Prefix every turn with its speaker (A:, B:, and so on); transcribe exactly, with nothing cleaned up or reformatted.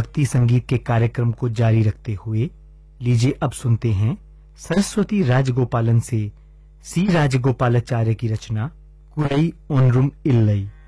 A: भक्ति संगीत के कार्यक्रम को जारी रखते हुए लीजिए अब सुनते हैं सरस्वती राजगोपालन से सी राजगोपालाचार्य की रचना कुरई ओनरुम इल्लई।